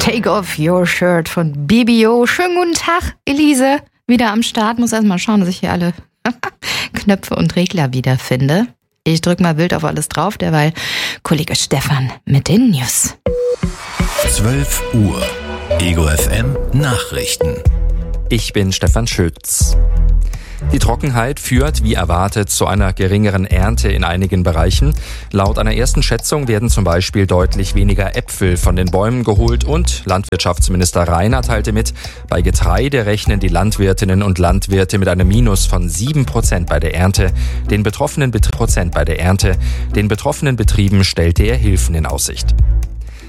Take Off Your Shirt von BBO. Schönen guten Tag, Elise. Wieder am Start. Muss erst mal schauen, dass ich hier alle Knöpfe und Regler wiederfinde. Ich drück mal wild auf alles drauf, derweil Kollege Stefan mit den News. 12 Uhr. Ego FM Nachrichten. Ich bin Stefan Schütz. Die Trockenheit führt, wie erwartet, zu einer geringeren Ernte in einigen Bereichen. Laut einer ersten Schätzung werden zum Beispiel deutlich weniger Äpfel von den Bäumen geholt und Landwirtschaftsminister Reiner teilte mit, bei Getreide rechnen die Landwirtinnen und Landwirte mit einem Minus von 7% bei der Ernte. Den betroffenen Betrieben stellte er Hilfen in Aussicht.